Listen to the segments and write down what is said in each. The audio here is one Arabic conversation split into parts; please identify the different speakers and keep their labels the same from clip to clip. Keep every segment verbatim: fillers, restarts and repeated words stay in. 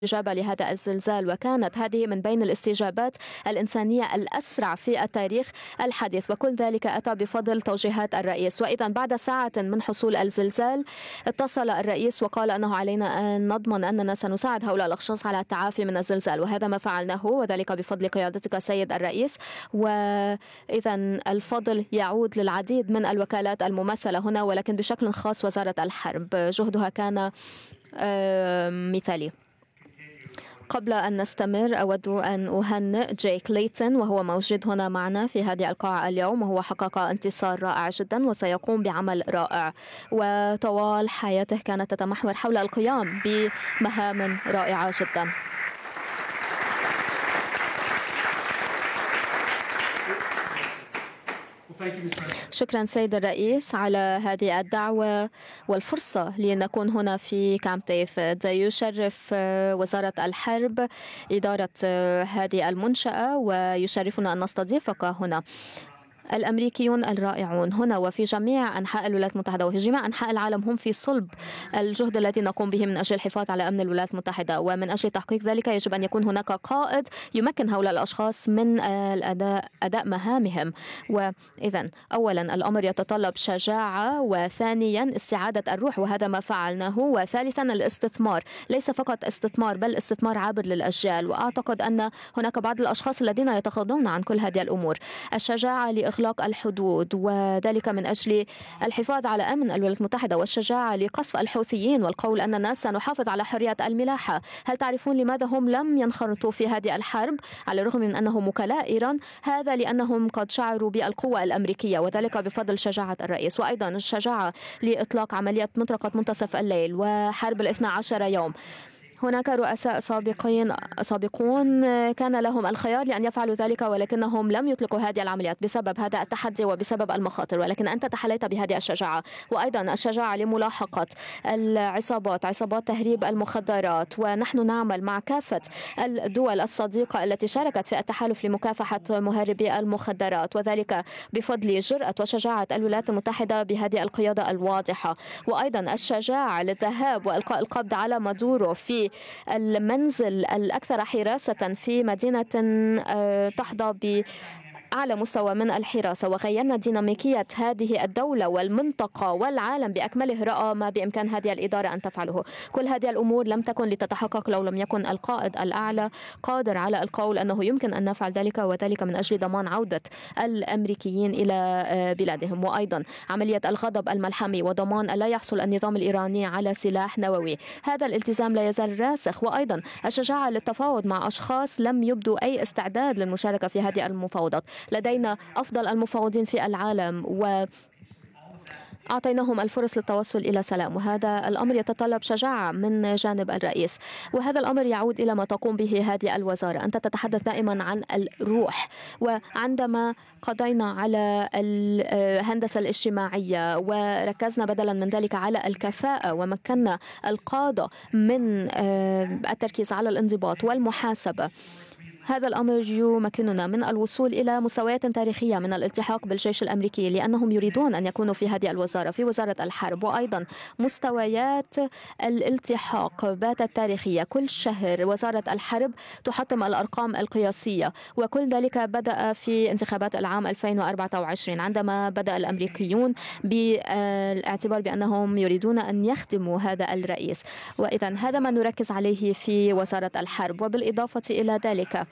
Speaker 1: استجابة لهذا الزلزال، وكانت هذه من بين الاستجابات الإنسانية الأسرع في التاريخ الحديث، وكل ذلك أتى بفضل توجيهات الرئيس. وإذا بعد ساعة من حصول الزلزال اتصل الرئيس وقال أنه علينا أن نضمن أننا سنساعد هؤلاء الأشخاص على التعافي من الزلزال، وهذا ما فعلناه وذلك بفضل قيادتك سيد الرئيس. وإذا الفضل يعود للعديد من الوكالات الممثلة هنا، ولكن بشكل خاص وزارة الحرب جهدها كان مثالي. قبل أن نستمر أود أن أهنئ جيك ليتون، وهو موجود هنا معنا في هذه القاعة اليوم، وهو حقق انتصار رائع جدا وسيقوم بعمل رائع، وطوال حياته كانت تتمحور حول القيام بمهام رائعة جدا. شكرا سيد الرئيس على هذه الدعوة والفرصة لنكون هنا في كامب ديفيد. يشرف وزارة الحرب إدارة هذه المنشأة، ويشرفنا أن نستضيفك هنا. الأمريكيون الرائعون هنا وفي جميع أنحاء الولايات المتحدة وفي جميع أنحاء العالم هم في صلب الجهد الذي نقوم به من أجل الحفاظ على أمن الولايات المتحدة، ومن أجل تحقيق ذلك يجب أن يكون هناك قائد يمكن هؤلاء الأشخاص من الأداء أداء مهامهم. وإذا أولا الأمر يتطلب شجاعة، وثانيا استعادة الروح وهذا ما فعلناه، وثالثا الاستثمار، ليس فقط استثمار بل استثمار عابر للأجيال. وأعتقد أن هناك بعض الأشخاص الذين يتغاضون عن كل هذه الأمور. الشجاعة إغلاق الحدود وذلك من أجل الحفاظ على أمن الولايات المتحدة، والشجاعة لقصف الحوثيين والقول أننا سنحافظ على حرية الملاحة. هل تعرفون لماذا هم لم ينخرطوا في هذه الحرب على الرغم من أنهم وكلاء إيران؟ هذا لأنهم قد شعروا بالقوة الأمريكية، وذلك بفضل شجاعة الرئيس. وأيضا الشجاعة لإطلاق عملية مطرقة منتصف الليل وحرب الاثنى عشر يوم. هناك رؤساء سابقين سابقون كان لهم الخيار لأن يفعلوا ذلك، ولكنهم لم يطلقوا هذه العمليات بسبب هذا التحدي وبسبب المخاطر، ولكن أنت تحليت بهذه الشجاعة. وأيضا الشجاعة لملاحقة العصابات، عصابات تهريب المخدرات، ونحن نعمل مع كافة الدول الصديقة التي شاركت في التحالف لمكافحة مهربي المخدرات، وذلك بفضل جرأة وشجاعة الولايات المتحدة بهذه القيادة الواضحة. وأيضا الشجاعة للذهاب وإلقاء القبض على مادورو في المنزل الأكثر حراسة في مدينة تحظى ب أعلى مستوى من الحراسة، وغيرنا ديناميكية هذه الدولة والمنطقة والعالم بأكمله. رأى ما بإمكان هذه الإدارة أن تفعله. كل هذه الأمور لم تكن لتتحقق لو لم يكن القائد الأعلى قادر على القول أنه يمكن أن نفعل ذلك، وذلك من أجل ضمان عودة الأمريكيين إلى بلادهم. وأيضا عملية الغضب الملحمي وضمان ألا يحصل النظام الإيراني على سلاح نووي، هذا الالتزام لا يزال راسخ. وأيضا الشجاعة للتفاوض مع أشخاص لم يبدوا أي استعداد للمشاركة في هذه المفاوضات. لدينا أفضل المفاوضين في العالم و أعطيناهم الفرص للتوصل إلى سلام، وهذا الأمر يتطلب شجاعة من جانب الرئيس، وهذا الأمر يعود إلى ما تقوم به هذه الوزارة. أنت تتحدث دائما عن الروح، وعندما قضينا على الهندسة الاجتماعية وركزنا بدلا من ذلك على الكفاءة، ومكننا القادة من التركيز على الانضباط والمحاسبة، هذا الأمر يمكننا من الوصول إلى مستويات تاريخية من الالتحاق بالجيش الأمريكي، لأنهم يريدون أن يكونوا في هذه الوزارة في وزارة الحرب. وأيضا مستويات الالتحاق باتت تاريخية. كل شهر وزارة الحرب تحطم الأرقام القياسية، وكل ذلك بدأ في انتخابات العام ألفين وأربعة وعشرين عندما بدأ الأمريكيون بالاعتبار بأنهم يريدون أن يخدموا هذا الرئيس. وإذا هذا ما نركز عليه في وزارة الحرب. وبالإضافة إلى ذلك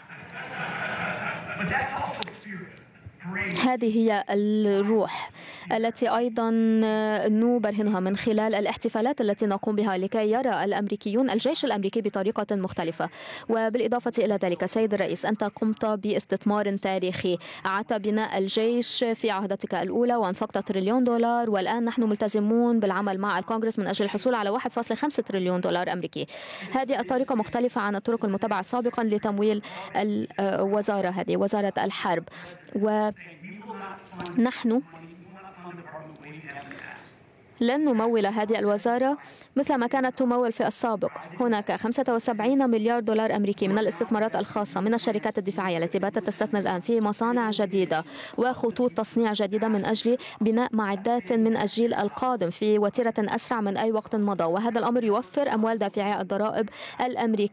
Speaker 1: هذه هي الروح التي أيضا نبرهنها من خلال الاحتفالات التي نقوم بها لكي يرى الأمريكيون الجيش الأمريكي بطريقة مختلفة. وبالإضافة إلى ذلك سيد الرئيس، أنت قمت باستثمار تاريخي، أعدت بناء الجيش في عهدتك الأولى وأنفقت تريليون دولار، والآن نحن ملتزمون بالعمل مع الكونغرس من أجل الحصول على واحد فاصلة خمسة تريليون دولار أمريكي. هذه الطريقة مختلفة عن الطرق المتبعة سابقا لتمويل الوزارة، هذه وزارة الحرب. ونحن لن نمول هذه الوزارة مثل ما كانت تمول في السابق. هناك خمسة وسبعين مليار دولار أمريكي من الاستثمارات الخاصة من الشركات الدفاعية التي باتت تستثمر الآن في مصانع جديدة وخطوط تصنيع جديدة من أجل بناء معدات من الجيل القادم في وتيرة أسرع من أي وقت مضى، وهذا الأمر يوفر أموال دافعي الضرائب الأمريكية.